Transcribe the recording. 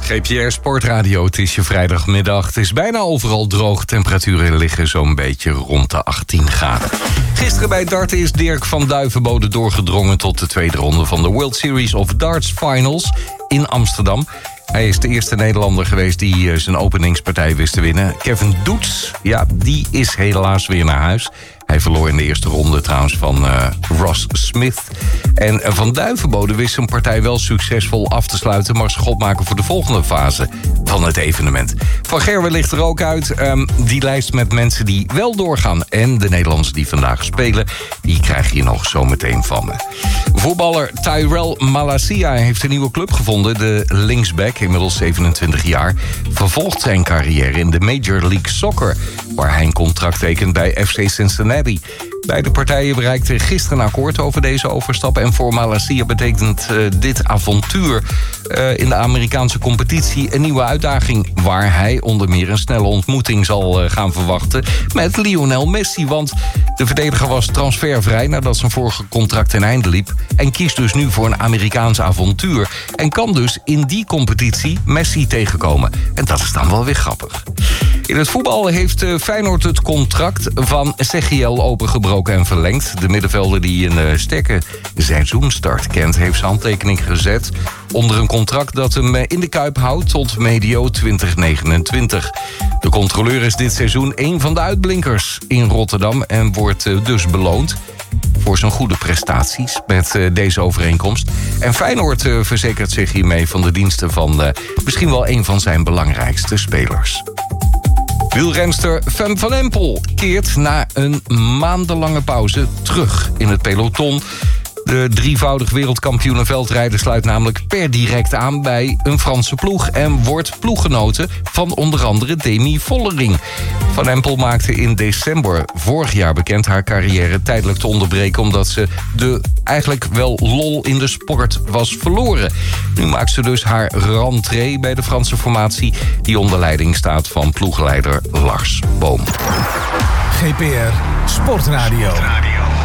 GPR Sportradio, het is je vrijdagmiddag. Het is bijna overal droog. Temperaturen liggen zo'n beetje rond de 18 graden. Gisteren bij darten is Dirk van Duivenbode doorgedrongen tot de tweede ronde van de World Series of Darts Finals in Amsterdam. Hij is de eerste Nederlander geweest die zijn openingspartij wist te winnen. Kevin Doets, ja, die is helaas weer naar huis. Hij verloor in de eerste ronde trouwens van Ross Smith. En Van Duivenbode wist zijn partij wel succesvol af te sluiten, mag schot maken voor de volgende fase van het evenement. Van Gerwen ligt er ook uit. Die lijst met mensen die wel doorgaan. En de Nederlanders die vandaag spelen, die krijg je nog zo meteen van me. Voetballer Tyrell Malacia heeft een nieuwe club gevonden. De linksback, inmiddels 27 jaar, vervolgt zijn carrière in de Major League Soccer, waar hij een contract tekent bij FC Cincinnati. Beide partijen bereikten gisteren een akkoord over deze overstap. En voor Malacia betekent dit avontuur in de Amerikaanse competitie een nieuwe uitdaging, waar hij onder meer een snelle ontmoeting zal gaan verwachten met Lionel Messi. Want de verdediger was transfervrij nadat zijn vorige contract ten einde liep en kiest dus nu voor een Amerikaans avontuur. En kan dus in die competitie Messi tegenkomen. En dat is dan wel weer grappig. In het voetbal heeft Feyenoord het contract van Segiel opengebroken en verlengd. De middenvelder die een sterke seizoenstart kent, heeft zijn handtekening gezet onder een contract dat hem in de Kuip houdt tot medio 2029. De controleur is dit seizoen een van de uitblinkers in Rotterdam en wordt dus beloond voor zijn goede prestaties met deze overeenkomst. En Feyenoord verzekert zich hiermee van de diensten van misschien wel een van zijn belangrijkste spelers. Wielrenster Fem van Empel keert na een maandenlange pauze terug in het peloton. De drievoudig wereldkampioen veldrijder sluit namelijk per direct aan bij een Franse ploeg en wordt ploeggenote van onder andere Demi Vollering. Van Empel maakte in december vorig jaar bekend haar carrière tijdelijk te onderbreken omdat ze de eigenlijk wel lol in de sport was verloren. Nu maakt ze dus haar rentrée bij de Franse formatie die onder leiding staat van ploegleider Lars Boom. GPR Sportradio.